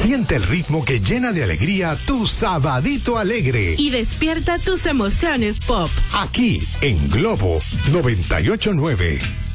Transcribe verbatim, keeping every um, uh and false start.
Siente el ritmo que llena de alegría tu sabadito alegre. Y despierta tus emociones pop. Aquí en Globo noventa y ocho punto nueve.